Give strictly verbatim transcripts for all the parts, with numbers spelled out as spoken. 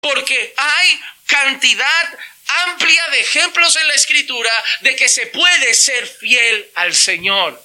Porque hay cantidad amplia de ejemplos en la Escritura de que se puede ser fiel al Señor.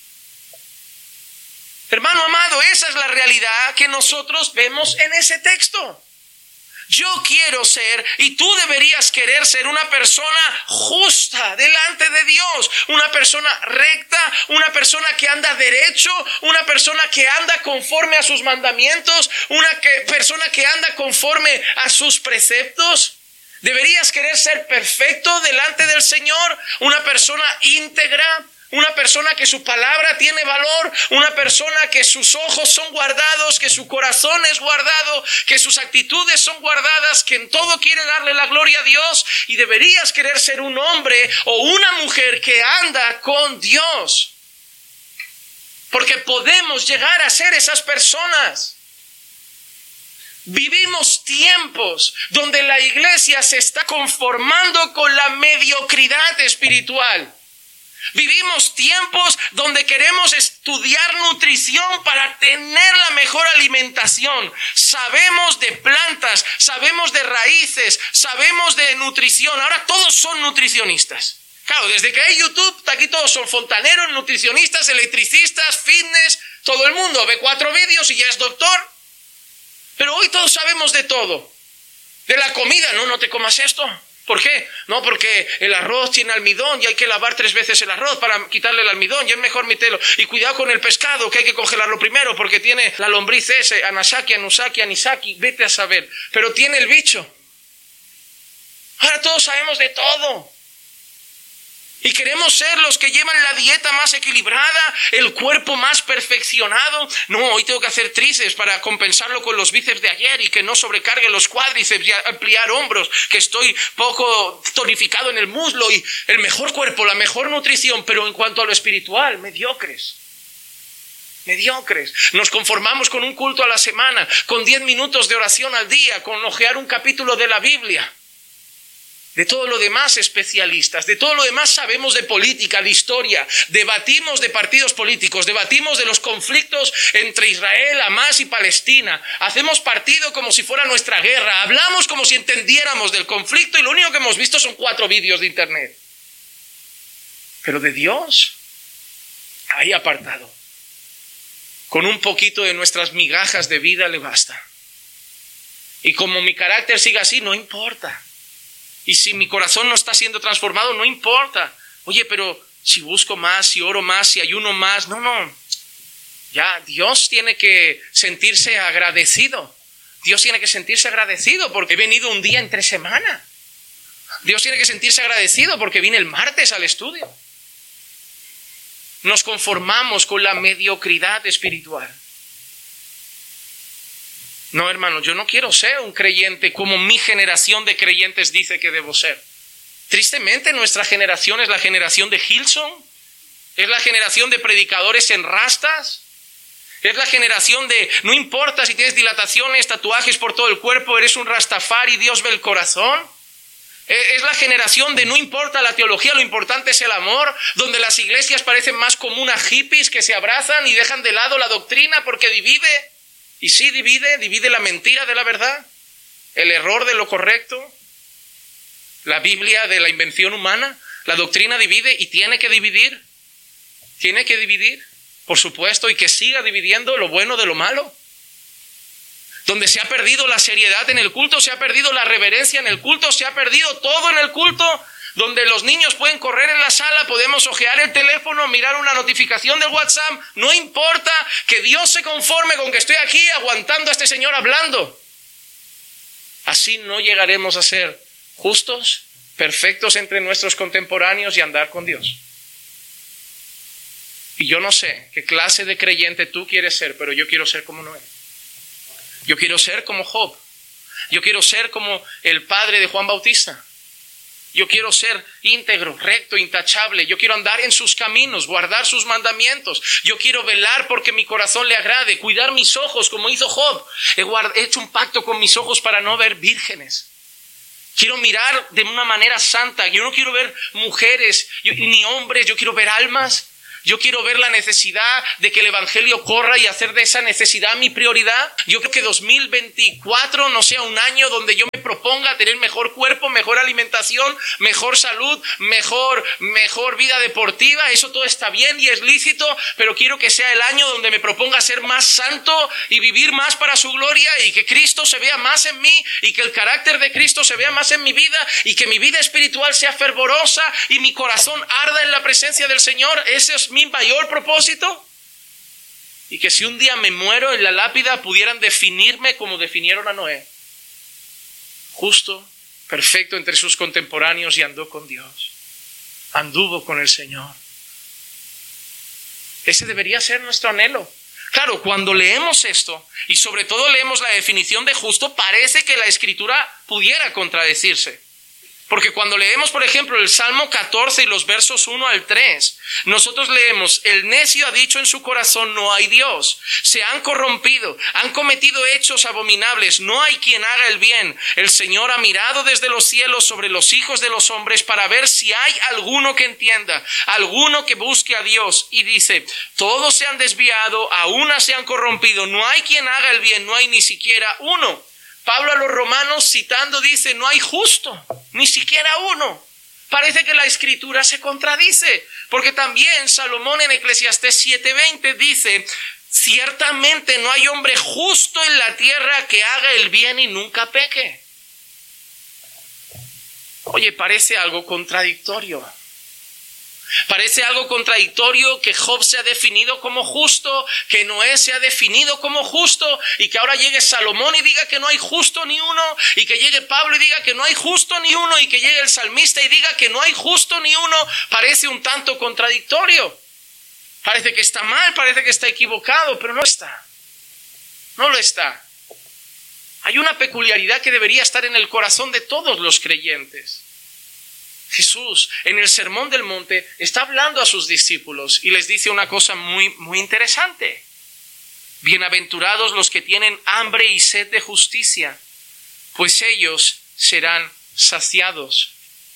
Hermano amado, esa es la realidad que nosotros vemos en ese texto. Yo quiero ser, y tú deberías querer ser, una persona justa delante de Dios, una persona recta, una persona que anda derecho, una persona que anda conforme a sus mandamientos, una que, persona que anda conforme a sus preceptos. Deberías querer ser perfecto delante del Señor, una persona íntegra, una persona que su palabra tiene valor, una persona que sus ojos son guardados, que su corazón es guardado, que sus actitudes son guardadas, que en todo quiere darle la gloria a Dios. Y deberías querer ser un hombre o una mujer que anda con Dios, porque podemos llegar a ser esas personas. Vivimos tiempos donde la iglesia se está conformando con la mediocridad espiritual. Vivimos tiempos donde queremos estudiar nutrición para tener la mejor alimentación. Sabemos de plantas, sabemos de raíces, sabemos de nutrición. Ahora todos son nutricionistas. Claro, desde que hay YouTube, aquí todos son fontaneros, nutricionistas, electricistas, fitness. Todo el mundo ve cuatro vídeos y ya es doctor. Pero hoy todos sabemos de todo. De la comida, no, no te comas esto. ¿Por qué? No, porque el arroz tiene almidón y hay que lavar tres veces el arroz para quitarle el almidón y es mejor meterlo. Y cuidado con el pescado, que hay que congelarlo primero porque tiene la lombriz ese, Anasaki, Anusaki, Anisaki, vete a saber. Pero tiene el bicho. Ahora todos sabemos de todo. Y queremos ser los que llevan la dieta más equilibrada, el cuerpo más perfeccionado. No, hoy tengo que hacer tríceps para compensarlo con los bíceps de ayer y que no sobrecargue los cuádriceps y ampliar hombros, que estoy poco tonificado en el muslo y el mejor cuerpo, la mejor nutrición. Pero en cuanto a lo espiritual, mediocres. Mediocres. Nos conformamos con un culto a la semana, con diez minutos de oración al día, con hojear un capítulo de la Biblia. De todo lo demás especialistas, de todo lo demás sabemos de política, de historia, debatimos de partidos políticos, debatimos de los conflictos entre Israel, Hamás y Palestina, hacemos partido como si fuera nuestra guerra, hablamos como si entendiéramos del conflicto y lo único que hemos visto son cuatro vídeos de internet. Pero de Dios, ahí apartado, con un poquito de nuestras migajas de vida le basta. Y como mi carácter sigue así, no importa. Y si mi corazón no está siendo transformado, no importa. Oye, pero si busco más, si oro más, si ayuno más, no, no. Ya, Dios tiene que sentirse agradecido. Dios tiene que sentirse agradecido porque he venido un día entre semana. Dios tiene que sentirse agradecido porque vine el martes al estudio. Nos conformamos con la mediocridad espiritual. No, hermano, yo no quiero ser un creyente como mi generación de creyentes dice que debo ser. Tristemente, nuestra generación es la generación de Hillsong, es la generación de predicadores en rastas, es la generación de no importa si tienes dilataciones, tatuajes por todo el cuerpo, eres un rastafari, Dios ve el corazón. Es la generación de no importa la teología, lo importante es el amor, donde las iglesias parecen más como unas hippies que se abrazan y dejan de lado la doctrina porque divide. Y sí divide, divide la mentira de la verdad, el error de lo correcto, la Biblia de la invención humana. La doctrina divide y tiene que dividir, tiene que dividir, por supuesto, y que siga dividiendo lo bueno de lo malo. Donde se ha perdido la seriedad en el culto, se ha perdido la reverencia en el culto, se ha perdido todo en el culto. Donde los niños pueden correr en la sala, podemos ojear el teléfono, mirar una notificación del WhatsApp. No importa, que Dios se conforme con que estoy aquí aguantando a este señor hablando. Así no llegaremos a ser justos, perfectos entre nuestros contemporáneos y andar con Dios. Y yo no sé qué clase de creyente tú quieres ser, pero yo quiero ser como Noé. Yo quiero ser como Job. Yo quiero ser como el padre de Juan Bautista. Yo quiero ser íntegro, recto, intachable. Yo quiero andar en sus caminos, guardar sus mandamientos. Yo quiero velar porque mi corazón le agrade, cuidar mis ojos como hizo Job. He, guard- he hecho un pacto con mis ojos para no ver vírgenes. Quiero mirar de una manera santa. Yo no quiero ver mujeres yo, ni hombres, yo quiero ver almas. Yo quiero ver la necesidad de que el evangelio corra y hacer de esa necesidad mi prioridad. Yo creo que dos mil veinticuatro no sea un año donde yo me proponga tener mejor cuerpo, mejor alimentación, mejor salud, mejor, mejor vida deportiva. Eso todo está bien y es lícito, pero quiero que sea el año donde me proponga ser más santo y vivir más para su gloria y que Cristo se vea más en mí y que el carácter de Cristo se vea más en mi vida y que mi vida espiritual sea fervorosa y mi corazón arda en la presencia del Señor. Ese es mi mayor propósito. Y que si un día me muero en la lápida pudieran definirme como definieron a Noé: justo, perfecto entre sus contemporáneos y andó con Dios, anduvo con el Señor. Ese debería ser nuestro anhelo. Claro, cuando leemos esto y sobre todo leemos la definición de justo, parece que la Escritura pudiera contradecirse. Porque cuando leemos, por ejemplo, el Salmo catorce y los versos uno al tres, nosotros leemos: el necio ha dicho en su corazón, no hay Dios. Se han corrompido, han cometido hechos abominables, no hay quien haga el bien. El Señor ha mirado desde los cielos sobre los hijos de los hombres para ver si hay alguno que entienda, alguno que busque a Dios. Y dice: todos se han desviado, a una se han corrompido, no hay quien haga el bien, no hay ni siquiera uno. Pablo a los romanos citando dice: no hay justo, ni siquiera uno. Parece que la Escritura se contradice, porque también Salomón en Eclesiastés siete veinte dice: ciertamente no hay hombre justo en la tierra que haga el bien y nunca peque. Oye, parece algo contradictorio. Parece algo contradictorio que Job se ha definido como justo, que Noé se ha definido como justo, y que ahora llegue Salomón y diga que no hay justo ni uno, y que llegue Pablo y diga que no hay justo ni uno, y que llegue el salmista y diga que no hay justo ni uno. Parece un tanto contradictorio. Parece que está mal, parece que está equivocado, pero no está. No lo está. Hay una peculiaridad que debería estar en el corazón de todos los creyentes. Jesús en el Sermón del Monte está hablando a sus discípulos y les dice una cosa muy, muy interesante. Bienaventurados los que tienen hambre y sed de justicia, pues ellos serán saciados.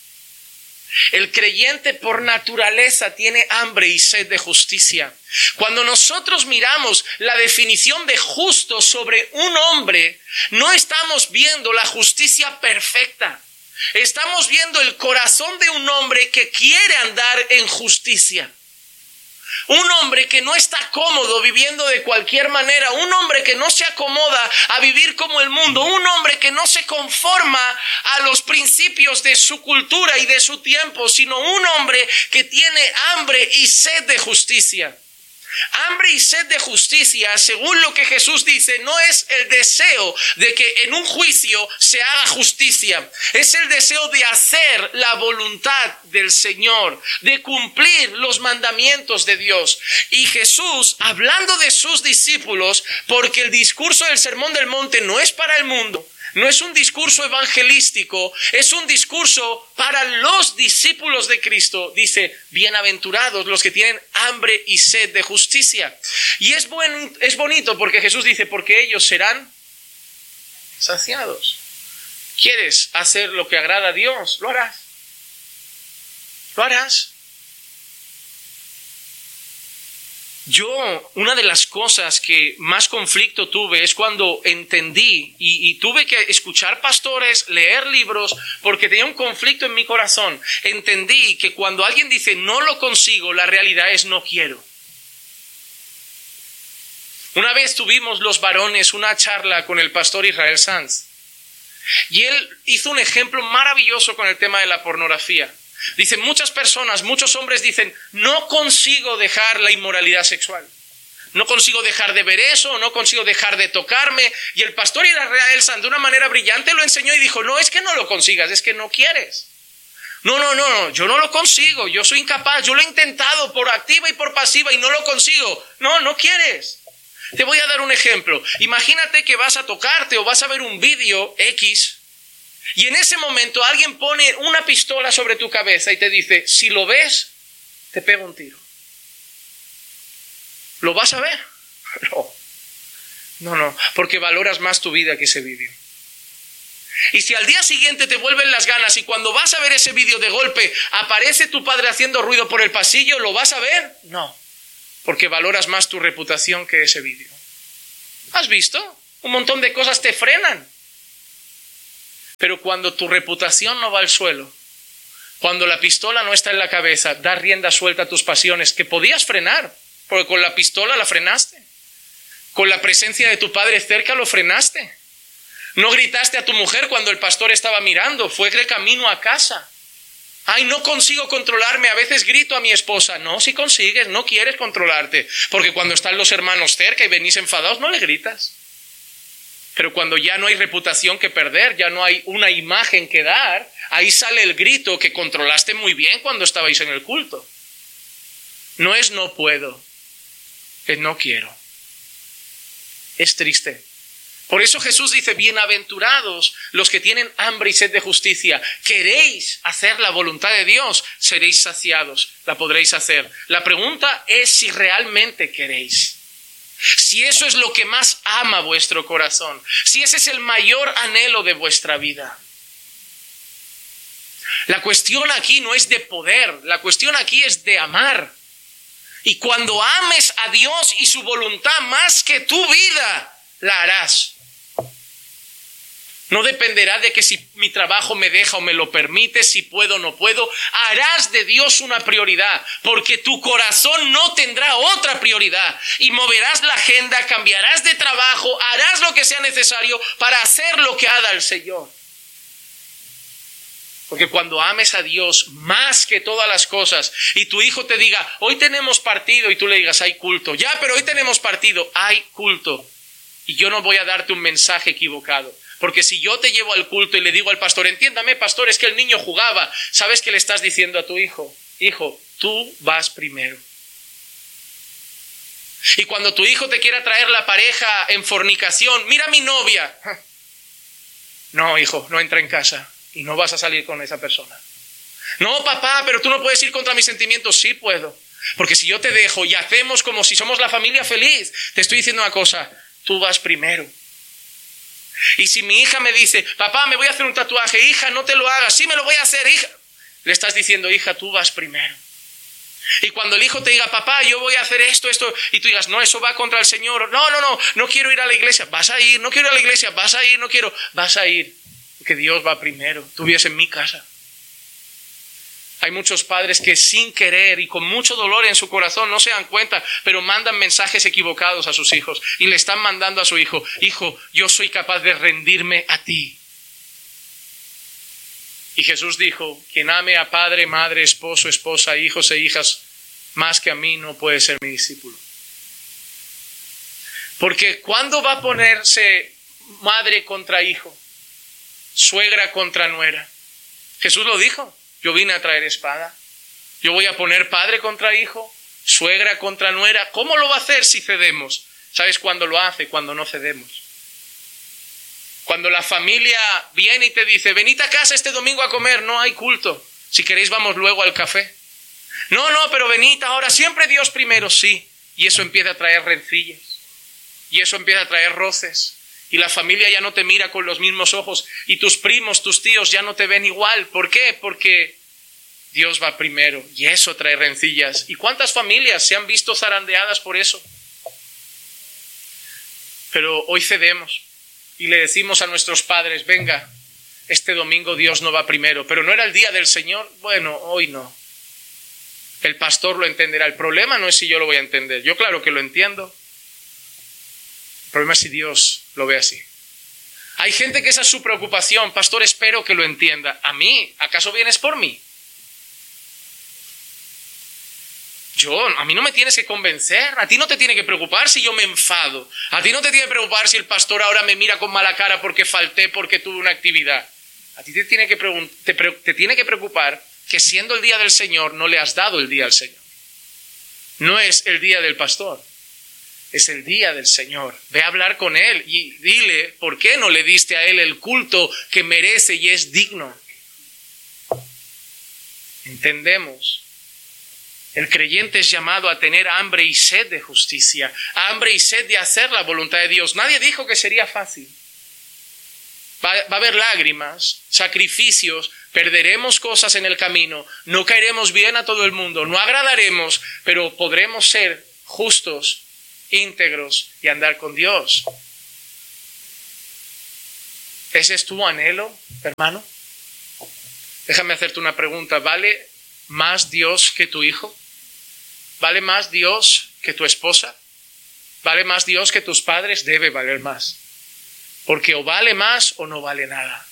El creyente por naturaleza tiene hambre y sed de justicia. Cuando nosotros miramos la definición de justo sobre un hombre, no estamos viendo la justicia perfecta. Estamos viendo el corazón de un hombre que quiere andar en justicia. Un hombre que no está cómodo viviendo de cualquier manera. Un hombre que no se acomoda a vivir como el mundo. Un hombre que no se conforma a los principios de su cultura y de su tiempo, sino un hombre que tiene hambre y sed de justicia. Hambre y sed de justicia, según lo que Jesús dice, no es el deseo de que en un juicio se haga justicia. Es el deseo de hacer la voluntad del Señor, de cumplir los mandamientos de Dios. Y Jesús, hablando de sus discípulos, porque el discurso del Sermón del Monte no es para el mundo, no es un discurso evangelístico, es un discurso para los discípulos de Cristo. Dice: bienaventurados los que tienen hambre y sed de justicia. Y es, buen, es bonito porque Jesús dice: porque ellos serán saciados. ¿Quieres hacer lo que agrada a Dios? Lo harás. Lo harás. Yo, una de las cosas que más conflicto tuve es cuando entendí y, y tuve que escuchar pastores, leer libros, porque tenía un conflicto en mi corazón. Entendí que cuando alguien dice no lo consigo, la realidad es no quiero. Una vez tuvimos los varones una charla con el pastor Israel Sanz y él hizo un ejemplo maravilloso con el tema de la pornografía. Dicen muchas personas, muchos hombres dicen: no consigo dejar la inmoralidad sexual. No consigo dejar de ver eso, no consigo dejar de tocarme. Y el pastor Israel Sanz de una manera brillante lo enseñó y dijo: no es que no lo consigas, es que no quieres. No, no, no, no, yo no lo consigo, yo soy incapaz, yo lo he intentado por activa y por pasiva y no lo consigo. No, no quieres. Te voy a dar un ejemplo. Imagínate que vas a tocarte o vas a ver un vídeo X y en ese momento alguien pone una pistola sobre tu cabeza y te dice: si lo ves, te pego un tiro. ¿Lo vas a ver? No, no, no, porque valoras más tu vida que ese vídeo. Y si al día siguiente te vuelven las ganas y cuando vas a ver ese vídeo de golpe aparece tu padre haciendo ruido por el pasillo, ¿lo vas a ver? No, porque valoras más tu reputación que ese vídeo. ¿Has visto? Un montón de cosas te frenan. Pero cuando tu reputación no va al suelo, cuando la pistola no está en la cabeza, das rienda suelta a tus pasiones que podías frenar, porque con la pistola la frenaste. Con la presencia de tu padre cerca lo frenaste. No gritaste a tu mujer cuando el pastor estaba mirando, fue de camino a casa. Ay, no consigo controlarme, a veces grito a mi esposa. No, si consigues, no quieres controlarte, porque cuando están los hermanos cerca y venís enfadados, no le gritas. Pero cuando ya no hay reputación que perder, ya no hay una imagen que dar, ahí sale el grito que controlaste muy bien cuando estabais en el culto. No es no puedo, es no quiero. Es triste. Por eso Jesús dice, bienaventurados los que tienen hambre y sed de justicia. ¿Queréis hacer la voluntad de Dios? Seréis saciados, la podréis hacer. La pregunta es si realmente queréis. Si eso es lo que más ama vuestro corazón. Si ese es el mayor anhelo de vuestra vida. La cuestión aquí no es de poder, la cuestión aquí es de amar. Y cuando ames a Dios y su voluntad más que tu vida, la harás. No dependerá de que si mi trabajo me deja o me lo permite, si puedo o no puedo. Harás de Dios una prioridad, porque tu corazón no tendrá otra prioridad. Y moverás la agenda, cambiarás de trabajo, harás lo que sea necesario para hacer lo que haga el Señor. Porque cuando ames a Dios más que todas las cosas y tu hijo te diga, hoy tenemos partido, y tú le digas, hay culto. Ya, pero hoy tenemos partido, hay culto. Y yo no voy a darte un mensaje equivocado. Porque si yo te llevo al culto y le digo al pastor, entiéndame, pastor, es que el niño jugaba, ¿sabes qué le estás diciendo a tu hijo? Hijo, tú vas primero. Y cuando tu hijo te quiera traer la pareja en fornicación, mira a mi novia. No, hijo, no entra en casa y no vas a salir con esa persona. No, papá, pero tú no puedes ir contra mis sentimientos. Sí puedo. Porque si yo te dejo y hacemos como si somos la familia feliz, te estoy diciendo una cosa, tú vas primero. Y si mi hija me dice, papá, me voy a hacer un tatuaje, hija, no te lo hagas, sí me lo voy a hacer, hija. Le estás diciendo, hija, tú vas primero. Y cuando el hijo te diga, papá, yo voy a hacer esto, esto, y tú digas, no, eso va contra el Señor. No, no, no, no quiero ir a la iglesia. Vas a ir, no quiero ir a la iglesia, vas a ir, no quiero, vas a ir. Porque Dios va primero. Tú vives en mi casa. Hay muchos padres que sin querer y con mucho dolor en su corazón no se dan cuenta, pero mandan mensajes equivocados a sus hijos y le están mandando a su hijo, hijo, yo soy capaz de rendirme a ti. Y Jesús dijo, quien ame a padre, madre, esposo, esposa, hijos e hijas, más que a mí no puede ser mi discípulo. Porque ¿cuándo va a ponerse madre contra hijo? Suegra contra nuera. Jesús lo dijo. Yo vine a traer espada. Yo voy a poner padre contra hijo, suegra contra nuera. ¿Cómo lo va a hacer si cedemos? ¿Sabes cuándo lo hace? Cuando no cedemos. Cuando la familia viene y te dice, venid a casa este domingo a comer, no hay culto. Si queréis vamos luego al café. No, no, pero venid ahora, siempre Dios primero, sí. Y eso empieza a traer rencillas. Y eso empieza a traer roces. Y la familia ya no te mira con los mismos ojos. Y tus primos, tus tíos ya no te ven igual. ¿Por qué? Porque Dios va primero. Y eso trae rencillas. ¿Y cuántas familias se han visto zarandeadas por eso? Pero hoy cedemos. Y le decimos a nuestros padres, venga, este domingo Dios no va primero. Pero no era el día del Señor. Bueno, hoy no. El pastor lo entenderá. El problema no es si yo lo voy a entender. Yo claro que lo entiendo. El problema es si Dios lo ve así. Hay gente que esa es su preocupación. Pastor, espero que lo entienda. ¿A mí? ¿Acaso vienes por mí? Yo, a mí no me tienes que convencer. A ti no te tiene que preocupar si yo me enfado. A ti no te tiene que preocupar si el pastor ahora me mira con mala cara porque falté, porque tuve una actividad. A ti te tiene que, pregun- te pre- te tiene que preocupar que siendo el día del Señor no le has dado el día al Señor. No es el día del pastor. Es el día del Señor. Ve a hablar con Él y dile por qué no le diste a Él el culto que merece y es digno. Entendemos. El creyente es llamado a tener hambre y sed de justicia, hambre y sed de hacer la voluntad de Dios. Nadie dijo que sería fácil. Va, va a haber lágrimas, sacrificios, perderemos cosas en el camino, no caeremos bien a todo el mundo, no agradaremos, pero podremos ser justos, íntegros y andar con Dios. ¿Ese es tu anhelo, hermano? Déjame hacerte una pregunta. ¿Vale más Dios que tu hijo? ¿Vale más Dios que tu esposa? ¿Vale más Dios que tus padres? Debe valer más. Porque o vale más o no vale nada.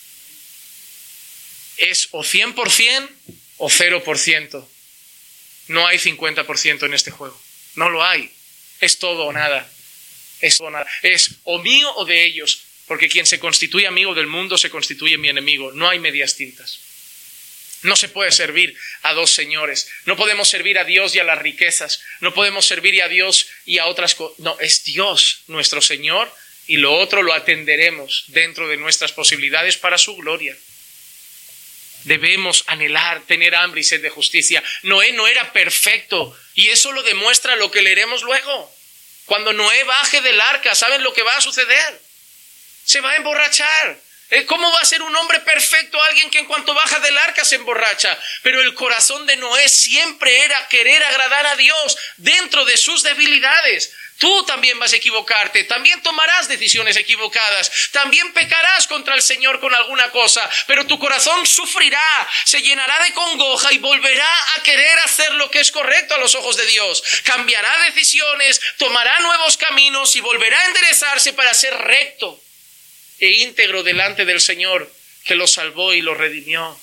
Es o cien por ciento o cero por ciento. No hay cincuenta por ciento en este juego. No lo hay. Es todo o nada. Es todo o nada. Es o mío o de ellos. Porque quien se constituye amigo del mundo se constituye mi enemigo. No hay medias tintas. No se puede servir a dos señores. No podemos servir a Dios y a las riquezas. No podemos servir a Dios y a otras cosas. No, es Dios nuestro Señor y lo otro lo atenderemos dentro de nuestras posibilidades para su gloria. Debemos anhelar, tener hambre y sed de justicia. Noé no era perfecto y eso lo demuestra lo que leeremos luego. Cuando Noé baje del arca, ¿saben lo que va a suceder? Se va a emborrachar. ¿Cómo va a ser un hombre perfecto alguien que en cuanto baja del arca se emborracha? Pero el corazón de Noé siempre era querer agradar a Dios dentro de sus debilidades. Tú también vas a equivocarte, también tomarás decisiones equivocadas, también pecarás contra el Señor con alguna cosa, pero tu corazón sufrirá, se llenará de congoja y volverá a querer hacer lo que es correcto a los ojos de Dios. Cambiará decisiones, tomará nuevos caminos y volverá a enderezarse para ser recto e íntegro delante del Señor que lo salvó y lo redimió.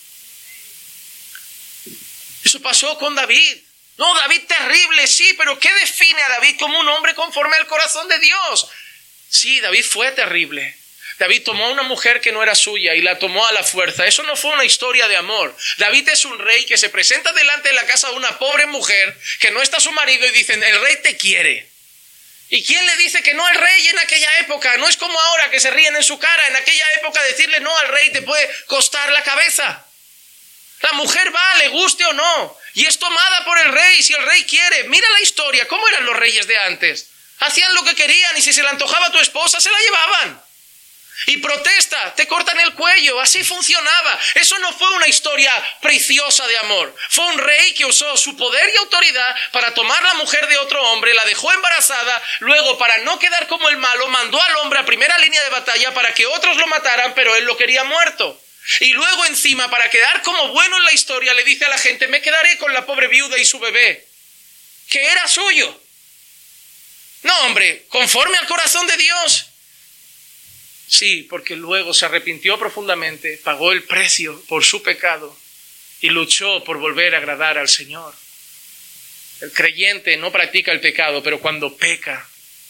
Eso pasó con David. No, David terrible, sí, pero ¿qué define a David como un hombre conforme al corazón de Dios? Sí, David fue terrible. David tomó a una mujer que no era suya y la tomó a la fuerza. Eso no fue una historia de amor. David es un rey que se presenta delante de la casa de una pobre mujer que no está su marido y dicen, el rey te quiere. ¿Y quién le dice que no al rey en aquella época? No es como ahora que se ríen en su cara. En aquella época decirle no al rey te puede costar la cabeza. La mujer va, le guste o no, y es tomada por el rey si el rey quiere. Mira la historia, ¿cómo eran los reyes de antes? Hacían lo que querían y si se le antojaba a tu esposa se la llevaban. Y protesta, te cortan el cuello, así funcionaba. Eso no fue una historia preciosa de amor. Fue un rey que usó su poder y autoridad para tomar la mujer de otro hombre, la dejó embarazada, luego para no quedar como el malo, mandó al hombre a primera línea de batalla para que otros lo mataran, pero él lo quería muerto. Y luego encima, para quedar como bueno en la historia, le dice a la gente, me quedaré con la pobre viuda y su bebé, que era suyo. No, hombre, conforme al corazón de Dios. Sí, porque luego se arrepintió profundamente, pagó el precio por su pecado y luchó por volver a agradar al Señor. El creyente no practica el pecado, pero cuando peca,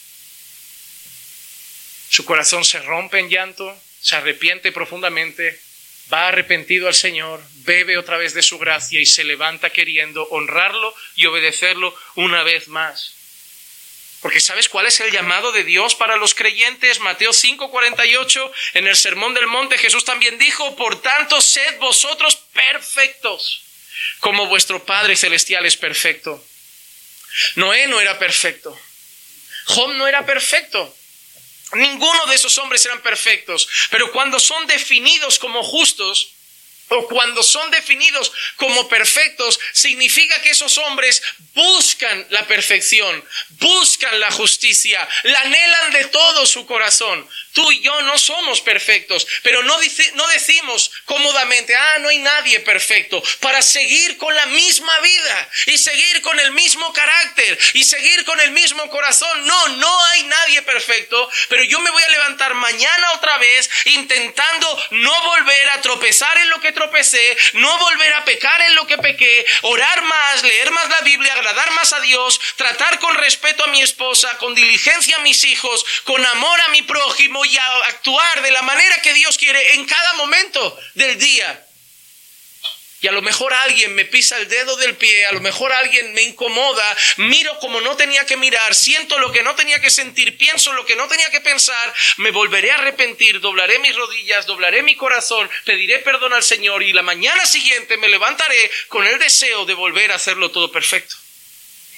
su corazón se rompe en llanto, se arrepiente profundamente, va arrepentido al Señor, bebe otra vez de su gracia y se levanta queriendo honrarlo y obedecerlo una vez más. Porque ¿sabes cuál es el llamado de Dios para los creyentes? Mateo cinco cuarenta y ocho, en el Sermón del Monte, Jesús también dijo, por tanto, sed vosotros perfectos, como vuestro Padre Celestial es perfecto. Noé no era perfecto. Job no era perfecto. Ninguno de esos hombres eran perfectos. Pero cuando son definidos como justos, o cuando son definidos como perfectos, significa que esos hombres buscan la perfección, buscan la justicia, la anhelan de todo su corazón. Tú y yo no somos perfectos, pero no, dice, no decimos cómodamente, ah, no hay nadie perfecto, para seguir con la misma vida y seguir con el mismo carácter y seguir con el mismo corazón. No, no hay nadie perfecto, pero yo me voy a levantar mañana otra vez intentando no volver a tropezar en lo que tropecé, no volver a pecar en lo que pequé, orar más, leer más la Biblia, agradar más a Dios, tratar con respeto a mi esposa, con diligencia a mis hijos, con amor a mi prójimo y a actuar de la manera que Dios quiere en cada momento del día. Y a lo mejor alguien me pisa el dedo del pie, a lo mejor alguien me incomoda, miro como no tenía que mirar, siento lo que no tenía que sentir, pienso lo que no tenía que pensar, me volveré a arrepentir, doblaré mis rodillas, doblaré mi corazón, pediré perdón al Señor y la mañana siguiente me levantaré con el deseo de volver a hacerlo todo perfecto.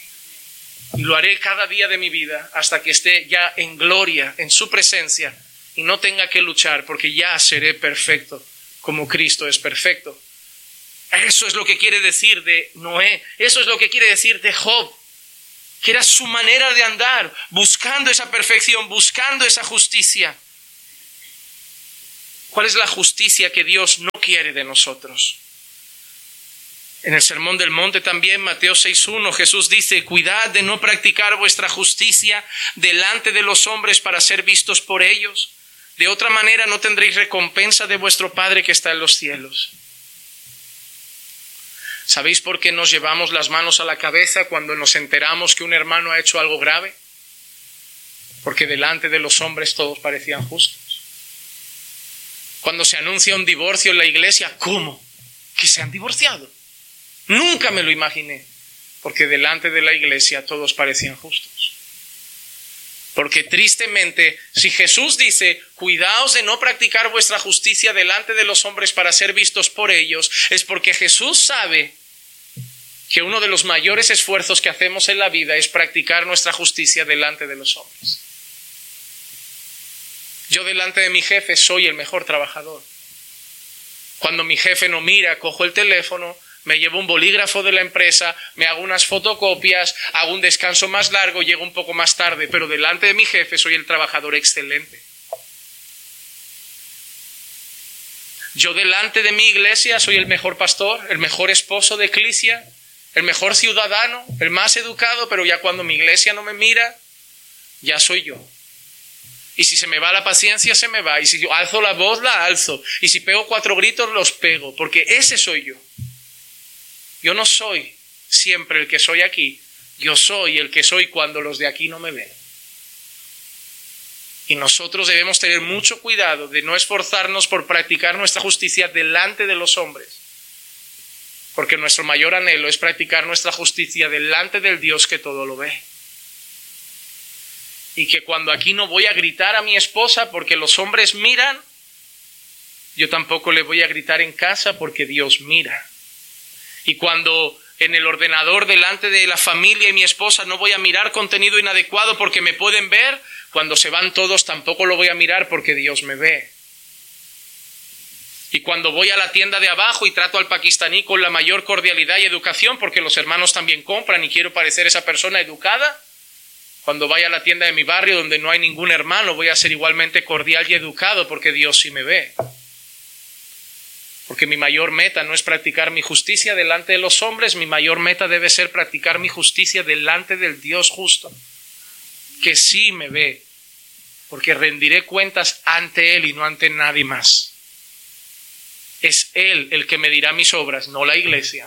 Y lo haré cada día de mi vida hasta que esté ya en gloria, en su presencia, y no tenga que luchar, porque ya seré perfecto como Cristo es perfecto. Eso es lo que quiere decir de Noé. Eso es lo que quiere decir de Job, que era su manera de andar, buscando esa perfección, buscando esa justicia. ¿Cuál es la justicia que Dios no quiere de nosotros? En el Sermón del Monte también, Mateo seis uno, Jesús dice: cuidad de no practicar vuestra justicia delante de los hombres para ser vistos por ellos. De otra manera no tendréis recompensa de vuestro Padre que está en los cielos. ¿Sabéis por qué nos llevamos las manos a la cabeza cuando nos enteramos que un hermano ha hecho algo grave? Porque delante de los hombres todos parecían justos. Cuando se anuncia un divorcio en la iglesia, ¿cómo? ¿Que se han divorciado? Nunca me lo imaginé, porque delante de la iglesia todos parecían justos. Porque tristemente, si Jesús dice: cuidaos de no practicar vuestra justicia delante de los hombres para ser vistos por ellos, es porque Jesús sabe que uno de los mayores esfuerzos que hacemos en la vida es practicar nuestra justicia delante de los hombres. Yo delante de mi jefe soy el mejor trabajador. Cuando mi jefe no mira, cojo el teléfono, me llevo un bolígrafo de la empresa, me hago unas fotocopias, hago un descanso más largo, llego un poco más tarde, pero delante de mi jefe soy el trabajador excelente. Yo delante de mi iglesia soy el mejor pastor, el mejor esposo de iglesia, el mejor ciudadano, el más educado, pero ya cuando mi iglesia no me mira, ya soy yo. Y si se me va la paciencia, se me va. Y si yo alzo la voz, la alzo. Y si pego cuatro gritos, los pego, porque ese soy yo. Yo no soy siempre el que soy aquí. Yo soy el que soy cuando los de aquí no me ven. Y nosotros debemos tener mucho cuidado de no esforzarnos por practicar nuestra justicia delante de los hombres. Porque nuestro mayor anhelo es practicar nuestra justicia delante del Dios que todo lo ve. Y que cuando aquí no voy a gritar a mi esposa porque los hombres miran, yo tampoco le voy a gritar en casa porque Dios mira. Y cuando en el ordenador delante de la familia y mi esposa no voy a mirar contenido inadecuado porque me pueden ver, cuando se van todos tampoco lo voy a mirar porque Dios me ve. Y cuando voy a la tienda de abajo y trato al pakistaní con la mayor cordialidad y educación porque los hermanos también compran y quiero parecer esa persona educada, cuando vaya a la tienda de mi barrio donde no hay ningún hermano, voy a ser igualmente cordial y educado porque Dios sí me ve. Porque mi mayor meta no es practicar mi justicia delante de los hombres, mi mayor meta debe ser practicar mi justicia delante del Dios justo, que sí me ve, porque rendiré cuentas ante Él y no ante nadie más. Es Él el que me dirá mis obras, no la iglesia.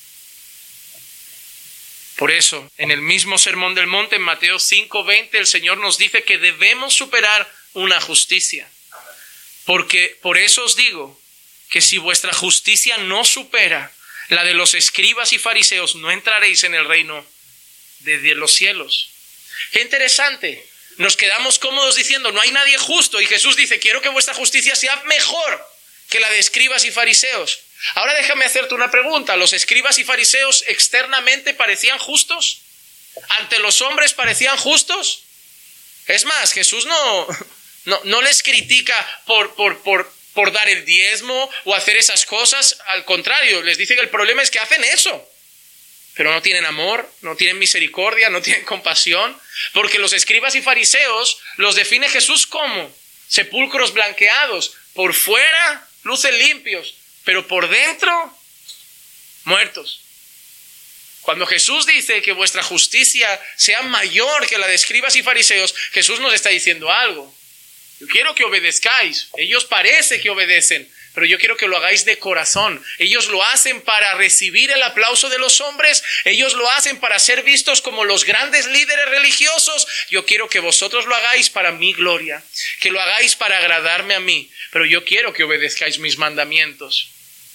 Por eso, en el mismo Sermón del Monte, en Mateo cinco veinte, el Señor nos dice que debemos superar una justicia. Porque por eso os digo que si vuestra justicia no supera la de los escribas y fariseos, no entraréis en el reino de los cielos. Qué interesante. Nos quedamos cómodos diciendo, no hay nadie justo. Y Jesús dice, quiero que vuestra justicia sea mejor que la de escribas y fariseos. Ahora déjame hacerte una pregunta. ¿Los escribas y fariseos externamente parecían justos? ¿Ante los hombres parecían justos? Es más, Jesús no, no, no les critica por, por, por, por dar el diezmo o hacer esas cosas. Al contrario, les dice que el problema es que hacen eso. Pero no tienen amor, no tienen misericordia, no tienen compasión. Porque los escribas y fariseos los define Jesús como sepulcros blanqueados. Por fuera lucen limpios, pero por dentro, muertos. Cuando Jesús dice que vuestra justicia sea mayor que la de escribas y fariseos, Jesús nos está diciendo algo. Yo quiero que obedezcáis. Ellos parece que obedecen, pero yo quiero que lo hagáis de corazón. Ellos lo hacen para recibir el aplauso de los hombres. Ellos lo hacen para ser vistos como los grandes líderes religiosos. Yo quiero que vosotros lo hagáis para mi gloria, que lo hagáis para agradarme a mí. Pero yo quiero que obedezcáis mis mandamientos.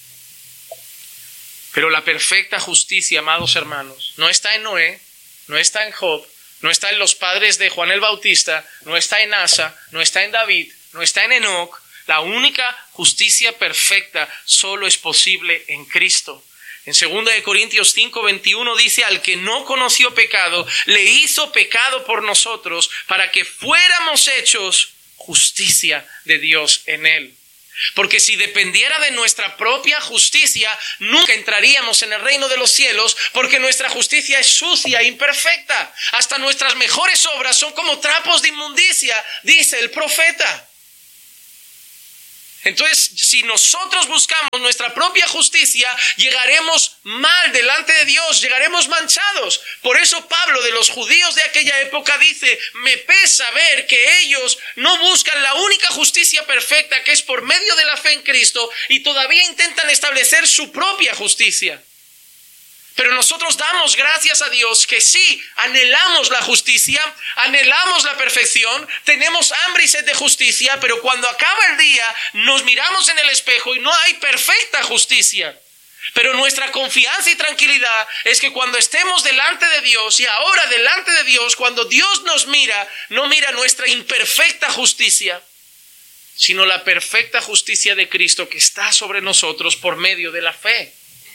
Pero la perfecta justicia, amados hermanos, no está en Noé, no está en Job, no está en los padres de Juan el Bautista, no está en Asa, no está en David, no está en Enoc. La única justicia perfecta solo es posible en Cristo. En segunda de Corintios cinco veintiuno dice, al que no conoció pecado, le hizo pecado por nosotros para que fuéramos hechos justicia de Dios en él. Porque si dependiera de nuestra propia justicia, nunca entraríamos en el reino de los cielos, porque nuestra justicia es sucia e imperfecta. Hasta nuestras mejores obras son como trapos de inmundicia, dice el profeta. Entonces, si nosotros buscamos nuestra propia justicia, llegaremos mal delante de Dios, llegaremos manchados. Por eso Pablo de los judíos de aquella época dice, me pesa ver que ellos no buscan la única justicia perfecta, que es por medio de la fe en Cristo, y todavía intentan establecer su propia justicia. Pero nosotros damos gracias a Dios que sí, anhelamos la justicia, anhelamos la perfección, tenemos hambre y sed de justicia, pero cuando acaba el día nos miramos en el espejo y no hay perfecta justicia. Pero nuestra confianza y tranquilidad es que cuando estemos delante de Dios y ahora delante de Dios, cuando Dios nos mira, no mira nuestra imperfecta justicia, sino la perfecta justicia de Cristo que está sobre nosotros por medio de la fe.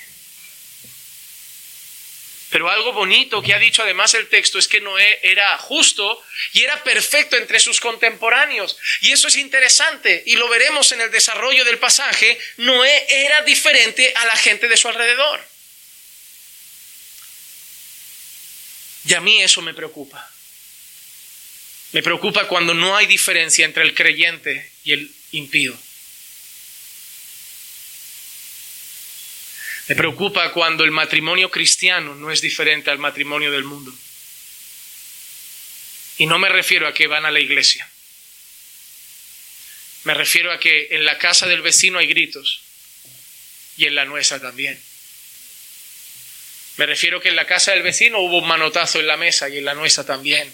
Pero algo bonito que ha dicho además el texto es que Noé era justo y era perfecto entre sus contemporáneos. Y eso es interesante y lo veremos en el desarrollo del pasaje. Noé era diferente a la gente de su alrededor. Y a mí eso me preocupa. Me preocupa cuando no hay diferencia entre el creyente y el impío. Me preocupa cuando el matrimonio cristiano no es diferente al matrimonio del mundo. Y no me refiero a que van a la iglesia. Me refiero a que en la casa del vecino hay gritos y en la nuestra también. Me refiero a que en la casa del vecino hubo un manotazo en la mesa y en la nuestra también.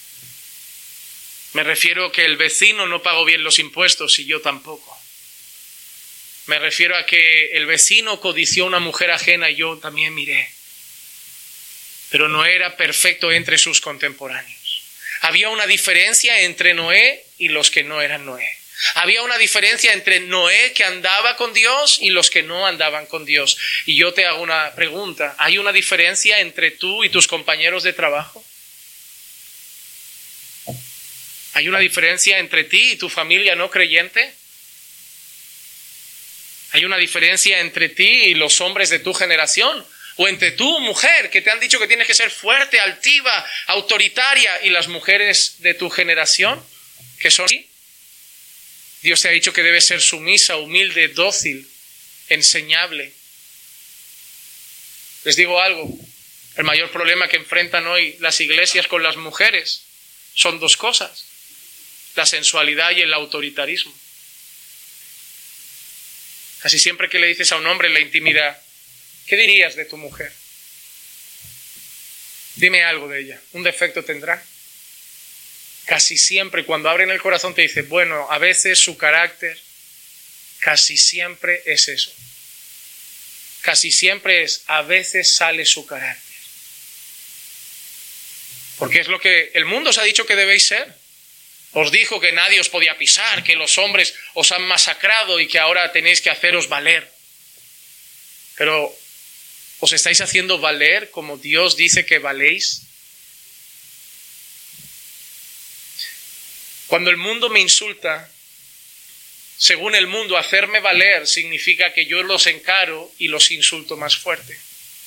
Me refiero a que el vecino no pagó bien los impuestos y yo tampoco. Me refiero a que el vecino codició a una mujer ajena y yo también miré. Pero no era perfecto entre sus contemporáneos. Había una diferencia entre Noé y los que no eran Noé. Había una diferencia entre Noé que andaba con Dios y los que no andaban con Dios. Y yo te hago una pregunta. ¿Hay una diferencia entre tú y tus compañeros de trabajo? ¿Hay una diferencia entre ti y tu familia no creyente? ¿Hay una diferencia entre ti y los hombres de tu generación? ¿O entre tú, mujer, que te han dicho que tienes que ser fuerte, altiva, autoritaria, y las mujeres de tu generación, que son así? Dios te ha dicho que debes ser sumisa, humilde, dócil, enseñable. Les digo algo, el mayor problema que enfrentan hoy las iglesias con las mujeres son dos cosas: la sensualidad y el autoritarismo. Casi siempre que le dices a un hombre en la intimidad, ¿qué dirías de tu mujer? Dime algo de ella. ¿Un defecto tendrá? Casi siempre cuando abren el corazón te dice, bueno, a veces su carácter, casi siempre es eso. Casi siempre es, a veces sale su carácter. Porque es lo que el mundo os ha dicho que debéis ser. Os dijo que nadie os podía pisar, que los hombres os han masacrado y que ahora tenéis que haceros valer. Pero, ¿os estáis haciendo valer como Dios dice que valéis? Cuando el mundo me insulta, según el mundo, hacerme valer significa que yo los encaro y los insulto más fuerte.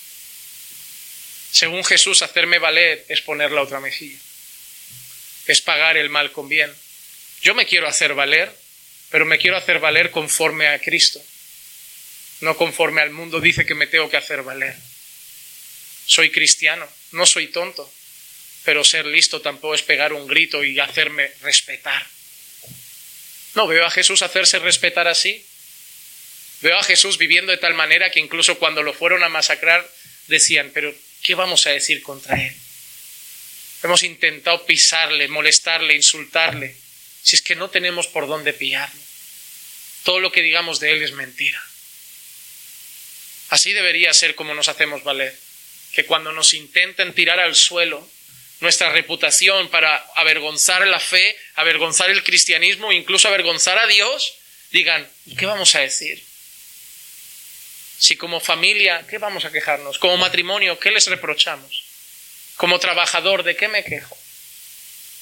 Según Jesús, hacerme valer es poner la otra mejilla. Es pagar el mal con bien. Yo me quiero hacer valer, pero me quiero hacer valer conforme a Cristo. No conforme al mundo dice que me tengo que hacer valer. Soy cristiano, no soy tonto, pero ser listo tampoco es pegar un grito y hacerme respetar. No, veo a Jesús hacerse respetar así. Veo a Jesús viviendo de tal manera que incluso cuando lo fueron a masacrar decían, pero ¿qué vamos a decir contra él? Hemos intentado pisarle, molestarle, insultarle. Si es que no tenemos por dónde pillarlo. Todo lo que digamos de él es mentira. Así debería ser como nos hacemos valer. Que cuando nos intenten tirar al suelo nuestra reputación para avergonzar la fe, avergonzar el cristianismo, incluso avergonzar a Dios, digan, ¿qué vamos a decir? Si como familia, ¿qué vamos a quejarnos? Como matrimonio, ¿qué les reprochamos? Como trabajador, ¿de qué me quejo?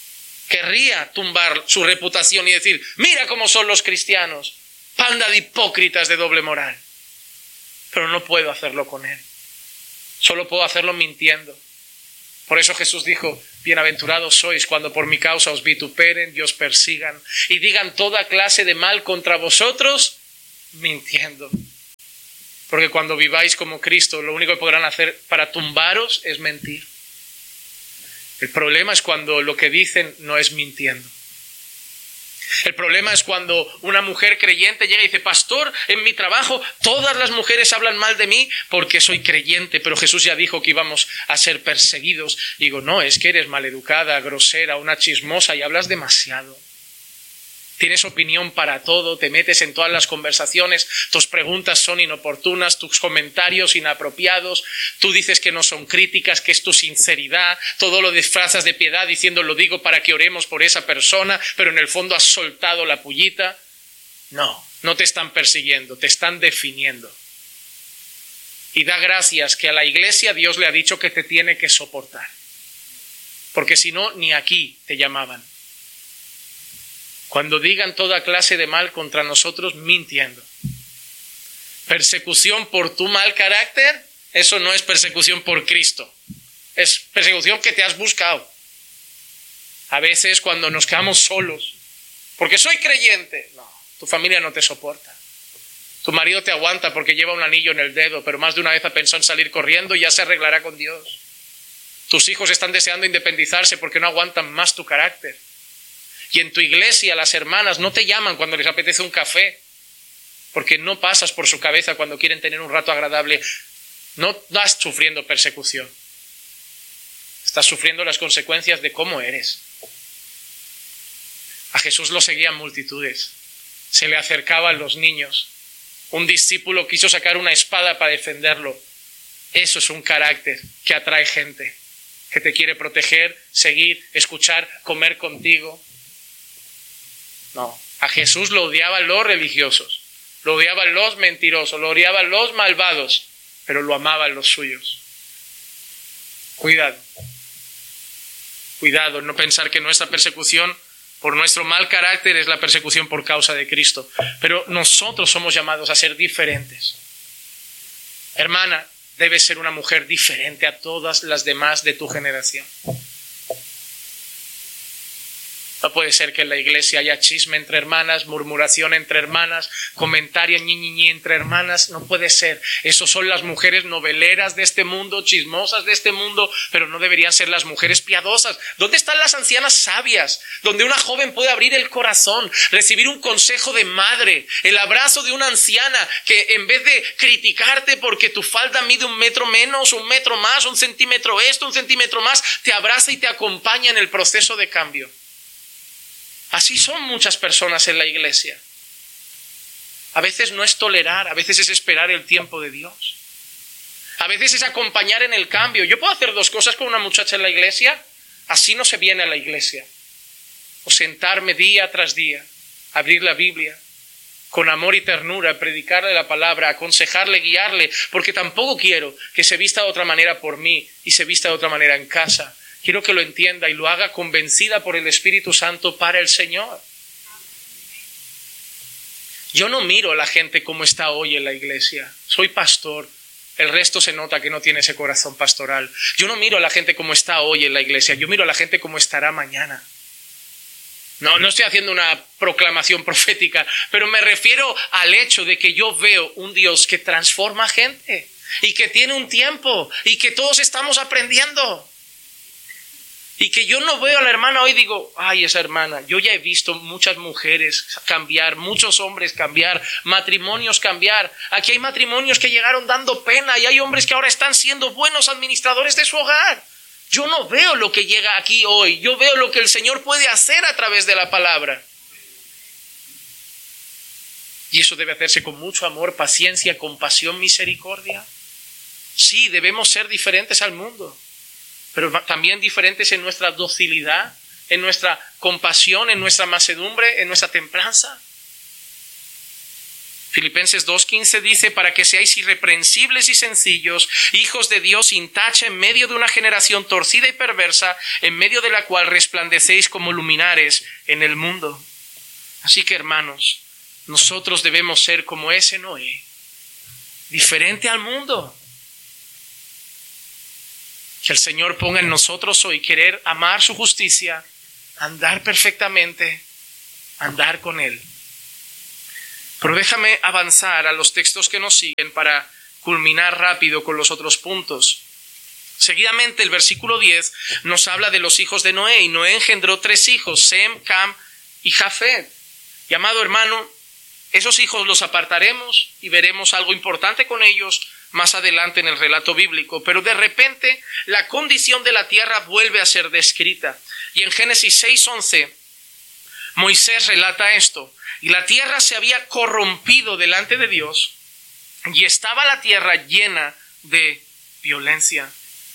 Querría tumbar su reputación y decir, mira cómo son los cristianos, panda de hipócritas de doble moral. Pero no puedo hacerlo con él. Solo puedo hacerlo mintiendo. Por eso Jesús dijo, bienaventurados sois cuando por mi causa os vituperen y os persigan y digan toda clase de mal contra vosotros, mintiendo. Porque cuando viváis como Cristo, lo único que podrán hacer para tumbaros es mentir. El problema es cuando lo que dicen no es mintiendo. El problema es cuando una mujer creyente llega y dice, pastor, en mi trabajo todas las mujeres hablan mal de mí porque soy creyente, pero Jesús ya dijo que íbamos a ser perseguidos. Y digo, no, es que eres maleducada, grosera, una chismosa y hablas demasiado. Tienes opinión para todo, te metes en todas las conversaciones, tus preguntas son inoportunas, tus comentarios inapropiados, tú dices que no son críticas, que es tu sinceridad, todo lo disfrazas de piedad diciendo lo digo para que oremos por esa persona, pero en el fondo has soltado la pullita. No, no te están persiguiendo, te están definiendo. Y da gracias que a la iglesia Dios le ha dicho que te tiene que soportar, porque si no, ni aquí te llamaban. Cuando digan toda clase de mal contra nosotros, mintiendo. Persecución por tu mal carácter, eso no es persecución por Cristo. Es persecución que te has buscado. A veces cuando nos quedamos solos, porque soy creyente, no, tu familia no te soporta. Tu marido te aguanta porque lleva un anillo en el dedo, pero más de una vez ha pensado en salir corriendo y ya se arreglará con Dios. Tus hijos están deseando independizarse porque no aguantan más tu carácter. Y en tu iglesia las hermanas no te llaman cuando les apetece un café, porque no pasas por su cabeza cuando quieren tener un rato agradable. No estás sufriendo persecución. Estás sufriendo las consecuencias de cómo eres. A Jesús lo seguían multitudes. Se le acercaban los niños. Un discípulo quiso sacar una espada para defenderlo. Eso es un carácter que atrae gente, que te quiere proteger, seguir, escuchar, comer contigo. No, a Jesús lo odiaban los religiosos, lo odiaban los mentirosos, lo odiaban los malvados, pero lo amaban los suyos. Cuidado, cuidado, no pensar que nuestra persecución por nuestro mal carácter es la persecución por causa de Cristo, pero nosotros somos llamados a ser diferentes. Hermana, debes ser una mujer diferente a todas las demás de tu generación. No puede ser que en la iglesia haya chisme entre hermanas, murmuración entre hermanas, comentario ñi, ñi, ñi entre hermanas. No puede ser. Esas son las mujeres noveleras de este mundo, chismosas de este mundo, pero no deberían ser las mujeres piadosas. ¿Dónde están las ancianas sabias? Donde una joven puede abrir el corazón, recibir un consejo de madre, el abrazo de una anciana que en vez de criticarte porque tu falda mide un metro menos, un metro más, un centímetro esto, un centímetro más, te abraza y te acompaña en el proceso de cambio. Así son muchas personas en la iglesia. A veces no es tolerar, a veces es esperar el tiempo de Dios. A veces es acompañar en el cambio. Yo puedo hacer dos cosas con una muchacha en la iglesia, así no se viene a la iglesia. O sentarme día tras día, abrir la Biblia, con amor y ternura, predicarle la palabra, aconsejarle, guiarle, porque tampoco quiero que se vista de otra manera por mí y se vista de otra manera en casa. Quiero que lo entienda y lo haga convencida por el Espíritu Santo para el Señor. Yo no miro a la gente como está hoy en la iglesia. Soy pastor. El resto se nota que no tiene ese corazón pastoral. Yo no miro a la gente como está hoy en la iglesia. Yo miro a la gente como estará mañana. No, no estoy haciendo una proclamación profética, pero me refiero al hecho de que yo veo un Dios que transforma gente y que tiene un tiempo y que todos estamos aprendiendo. Y que yo no veo a la hermana hoy y digo, ay, esa hermana, yo ya he visto muchas mujeres cambiar, muchos hombres cambiar, matrimonios cambiar. Aquí hay matrimonios que llegaron dando pena y hay hombres que ahora están siendo buenos administradores de su hogar. Yo no veo lo que llega aquí hoy, yo veo lo que el Señor puede hacer a través de la palabra. Y eso debe hacerse con mucho amor, paciencia, compasión, misericordia. Sí, debemos ser diferentes al mundo, pero también diferentes en nuestra docilidad, en nuestra compasión, en nuestra mansedumbre, en nuestra templanza. Filipenses dos quince dice, para que seáis irreprensibles y sencillos, hijos de Dios sin tacha en medio de una generación torcida y perversa, en medio de la cual resplandecéis como luminares en el mundo. Así que, hermanos, nosotros debemos ser como ese Noé, diferente al mundo. Que el Señor ponga en nosotros hoy querer amar su justicia, andar perfectamente, andar con Él. Pero déjame avanzar a los textos que nos siguen para culminar rápido con los otros puntos. Seguidamente el versículo diez nos habla de los hijos de Noé, y Noé engendró tres hijos, Sem, Cam y Jafet. Y amado hermano, esos hijos los apartaremos y veremos algo importante con ellos más adelante en el relato bíblico. Pero de repente la condición de la tierra vuelve a ser descrita. Y en Génesis seis once Moisés relata esto. Y la tierra se había corrompido delante de Dios, y estaba la tierra llena de violencia.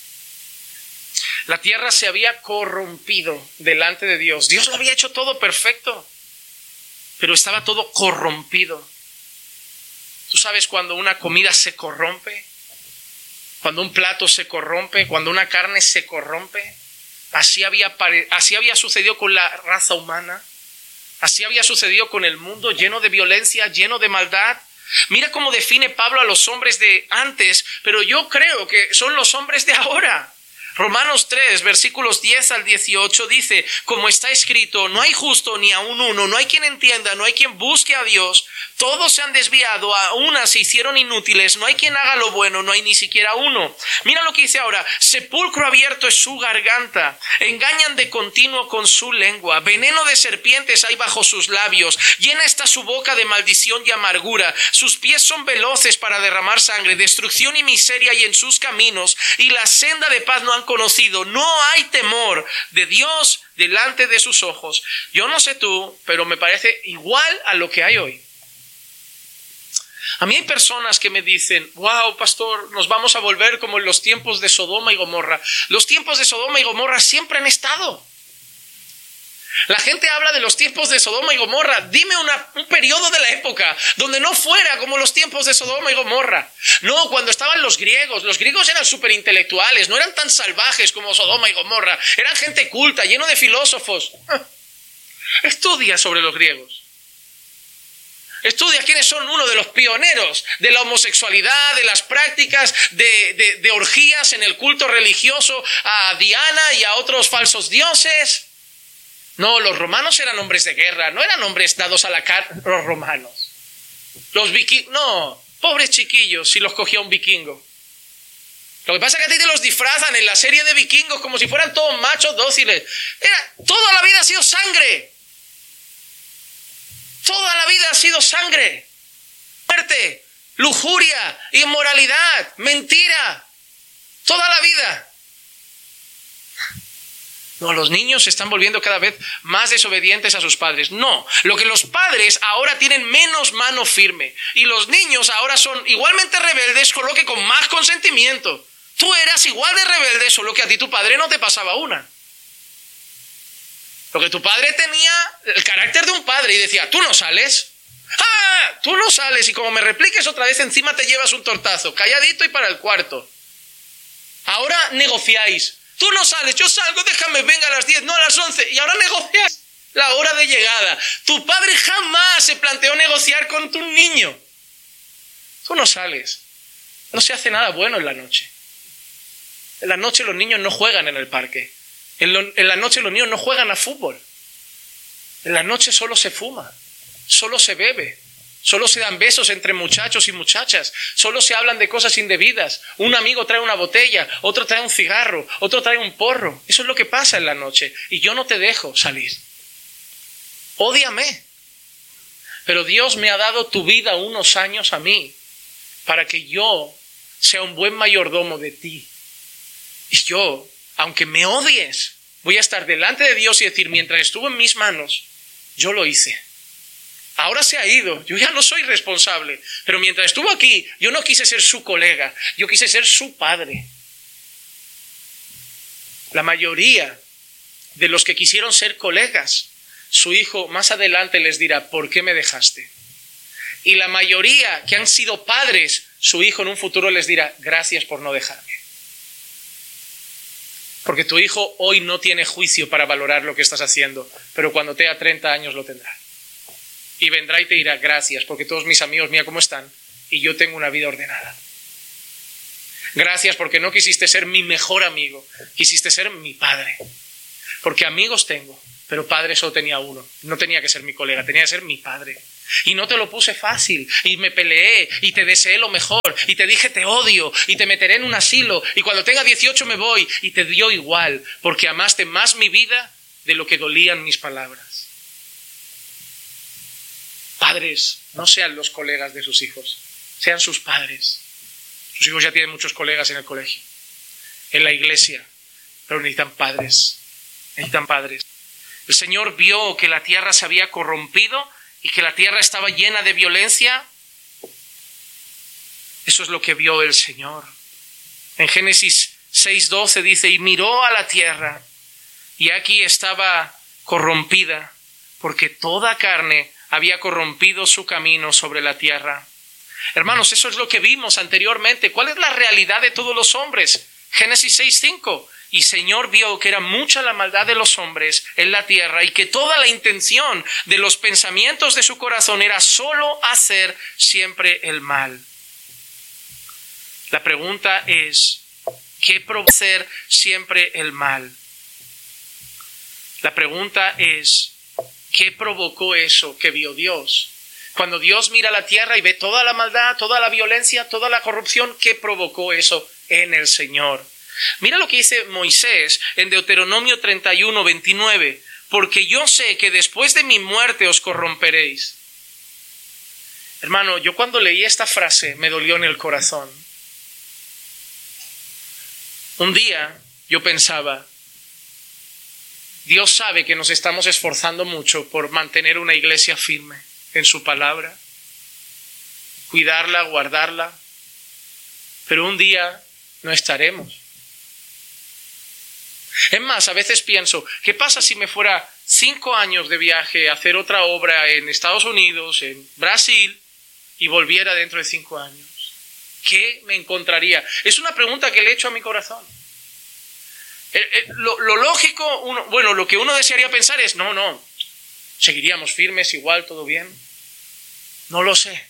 La tierra se había corrompido delante de Dios. Dios lo había hecho todo perfecto, pero estaba todo corrompido. ¿Tú sabes cuando una comida se corrompe? Cuando un plato se corrompe, cuando una carne se corrompe. Así había, así había sucedido con la raza humana. Así había sucedido con el mundo, lleno de violencia, lleno de maldad. Mira cómo define Pablo a los hombres de antes, pero yo creo que son los hombres de ahora. Romanos tres, versículos diez al dieciocho dice, como está escrito, no hay justo ni aun uno, no hay quien entienda, no hay quien busque a Dios. Todos se han desviado, a una se hicieron inútiles, no hay quien haga lo bueno, no hay ni siquiera uno. Mira lo que dice ahora, sepulcro abierto es su garganta, engañan de continuo con su lengua, veneno de serpientes hay bajo sus labios, llena está su boca de maldición y amargura, sus pies son veloces para derramar sangre, destrucción y miseria hay en sus caminos, y la senda de paz no han conocido, no hay temor de Dios delante de sus ojos. Yo no sé tú, pero me parece igual a lo que hay hoy. A mí hay personas que me dicen, wow, pastor, nos vamos a volver como en los tiempos de Sodoma y Gomorra. Los tiempos de Sodoma y Gomorra siempre han estado. La gente habla de los tiempos de Sodoma y Gomorra. Dime una, un periodo de la época donde no fuera como los tiempos de Sodoma y Gomorra. No, cuando estaban los griegos. Los griegos eran súper intelectuales, no eran tan salvajes como Sodoma y Gomorra. Eran gente culta, lleno de filósofos. Estudia sobre los griegos. Estudia quiénes son uno de los pioneros de la homosexualidad, de las prácticas de, de, de orgías en el culto religioso a Diana y a otros falsos dioses. No, los romanos eran hombres de guerra, no eran hombres dados a la carne, los romanos. Los vikingos, no, pobres chiquillos si los cogía un vikingo. Lo que pasa es que a ti te los disfrazan en la serie de vikingos como si fueran todos machos dóciles. Era, toda la vida ha sido sangre. Toda la vida ha sido sangre. Muerte, lujuria, inmoralidad, mentira. Toda la vida. No, los niños se están volviendo cada vez más desobedientes a sus padres. No, lo que los padres ahora tienen menos mano firme. Y los niños ahora son igualmente rebeldes, solo que con más consentimiento. Tú eras igual de rebelde, solo que a ti tu padre no te pasaba una. Lo que tu padre tenía el carácter de un padre y decía, tú no sales. ¡Ah! Tú no sales y como me repliques otra vez encima te llevas un tortazo. Calladito y para el cuarto. Ahora negociáis. Tú no sales, yo salgo, déjame, venga a las diez, no a las once. Y ahora negocias la hora de llegada. Tu padre jamás se planteó negociar con tu niño. Tú no sales. No se hace nada bueno en la noche. En la noche los niños no juegan en el parque. En, lo, en la noche los niños no juegan a fútbol. En la noche solo se fuma, solo se bebe, solo se dan besos entre muchachos y muchachas, solo se hablan de cosas indebidas. Un amigo trae una botella, otro trae un cigarro, otro trae un porro. Eso es lo que pasa en la noche y yo no te dejo salir. Ódiame. Pero Dios me ha dado tu vida unos años a mí para que yo sea un buen mayordomo de ti. Y yo, aunque me odies, voy a estar delante de Dios y decir, mientras estuvo en mis manos, yo lo hice. Ahora se ha ido, yo ya no soy responsable, pero mientras estuvo aquí, yo no quise ser su colega, yo quise ser su padre. La mayoría de los que quisieron ser colegas, su hijo más adelante les dirá, ¿por qué me dejaste? Y la mayoría que han sido padres, su hijo en un futuro les dirá, gracias por no dejarme. Porque tu hijo hoy no tiene juicio para valorar lo que estás haciendo, pero cuando tenga treinta años lo tendrá. Y vendrá y te dirá, gracias, porque todos mis amigos, mira cómo están, y yo tengo una vida ordenada. Gracias porque no quisiste ser mi mejor amigo, quisiste ser mi padre. Porque amigos tengo, pero padre solo tenía uno. No tenía que ser mi colega, tenía que ser mi padre. Y no te lo puse fácil, y me peleé, y te deseé lo mejor, y te dije te odio, y te meteré en un asilo, y cuando tenga dieciocho me voy, y te dio igual, porque amaste más mi vida de lo que dolían mis palabras. Padres, no sean los colegas de sus hijos, sean sus padres. Sus hijos ya tienen muchos colegas en el colegio, en la iglesia, pero necesitan padres, necesitan padres. El Señor vio que la tierra se había corrompido y que la tierra estaba llena de violencia. Eso es lo que vio el Señor. En Génesis seis doce dice, y miró a la tierra, y aquí estaba corrompida, porque toda carne había corrompido su camino sobre la tierra. Hermanos, eso es lo que vimos anteriormente. ¿Cuál es la realidad de todos los hombres? Génesis seis cinco. Y Señor vio que era mucha la maldad de los hombres en la tierra y que toda la intención de los pensamientos de su corazón era solo hacer siempre el mal. La pregunta es, ¿qué provocó hacer siempre el mal? La pregunta es, ¿qué provocó eso que vio Dios? Cuando Dios mira la tierra y ve toda la maldad, toda la violencia, toda la corrupción, ¿qué provocó eso en el Señor? Mira lo que dice Moisés en Deuteronomio treinta y uno, veintinueve. Porque yo sé que después de mi muerte os corromperéis. Hermano, yo cuando leí esta frase me dolió en el corazón. Un día yo pensaba, Dios sabe que nos estamos esforzando mucho por mantener una iglesia firme en su palabra, cuidarla, guardarla, pero un día no estaremos. Es más, a veces pienso, ¿qué pasa si me fuera cinco años de viaje a hacer otra obra en Estados Unidos, en Brasil, y volviera dentro de cinco años? ¿Qué me encontraría? Es una pregunta que le he hecho a mi corazón. Eh, eh, lo, lo lógico, uno, bueno, lo que uno desearía pensar es, no, no, seguiríamos firmes, igual, todo bien. No lo sé.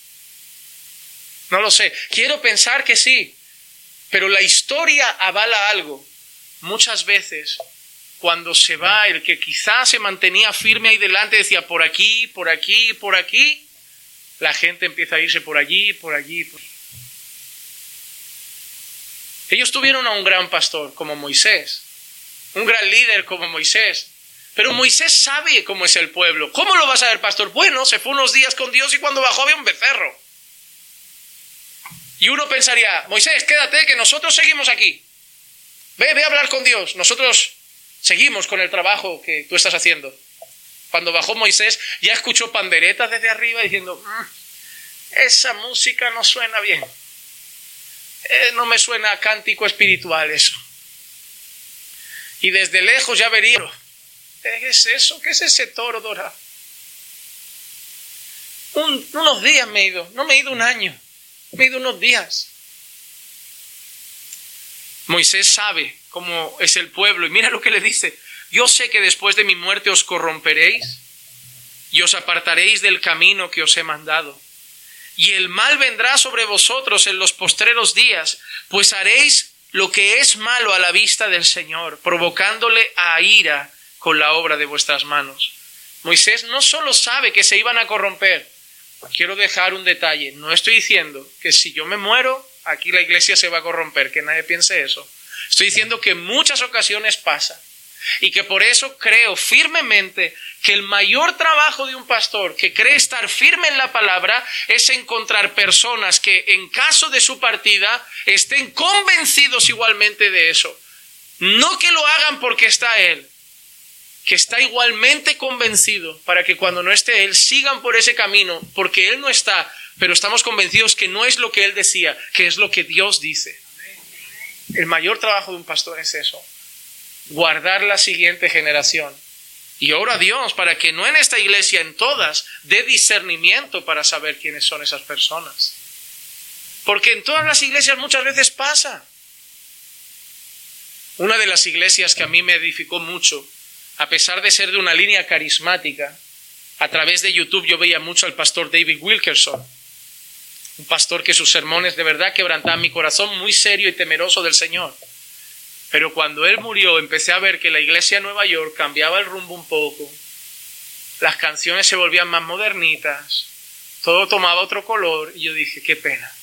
No lo sé. Quiero pensar que sí, pero la historia avala algo. Muchas veces, cuando se va, el que quizás se mantenía firme ahí delante decía por aquí, por aquí, por aquí, la gente empieza a irse por allí, por allí, por allí. Ellos tuvieron a un gran pastor como Moisés, un gran líder como Moisés, pero Moisés sabe cómo es el pueblo. ¿Cómo lo va a saber, pastor? Bueno, se fue unos días con Dios y cuando bajó había un becerro. Y uno pensaría, Moisés, quédate que nosotros seguimos aquí. Ve, ve a hablar con Dios. Nosotros seguimos con el trabajo que tú estás haciendo. Cuando bajó Moisés, ya escuchó panderetas desde arriba diciendo, mmm, esa música no suena bien. Eh, no me suena a cántico espiritual eso. Y desde lejos ya vería, ¿qué es eso? ¿Qué es ese toro dorado? Un, unos días me he ido, no me he ido un año, me he ido unos días. Moisés sabe cómo es el pueblo y mira lo que le dice. Yo sé que después de mi muerte os corromperéis y os apartaréis del camino que os he mandado. Y el mal vendrá sobre vosotros en los postreros días, pues haréis lo que es malo a la vista del Señor, provocándole a ira con la obra de vuestras manos. Moisés no solo sabe que se iban a corromper. Quiero dejar un detalle. No estoy diciendo que si yo me muero, aquí la iglesia se va a corromper, que nadie piense eso. Estoy diciendo que en muchas ocasiones pasa y que por eso creo firmemente que el mayor trabajo de un pastor que cree estar firme en la palabra es encontrar personas que en caso de su partida estén convencidos igualmente de eso. No que lo hagan porque está él, que está igualmente convencido para que cuando no esté él sigan por ese camino, porque él no está, pero estamos convencidos que no es lo que él decía, que es lo que Dios dice. El mayor trabajo de un pastor es eso, guardar la siguiente generación Y oro a Dios para que no en esta iglesia, en todas, dé discernimiento para saber quiénes son esas personas. Porque en todas las iglesias muchas veces pasa. Una de las iglesias que a mí me edificó mucho, a pesar de ser de una línea carismática, a través de YouTube yo veía mucho al pastor David Wilkerson, un pastor que sus sermones de verdad quebrantaban mi corazón, muy serio y temeroso del Señor. Pero cuando él murió empecé a ver que la iglesia de Nueva York cambiaba el rumbo un poco, las canciones se volvían más modernitas, todo tomaba otro color y yo dije, qué pena.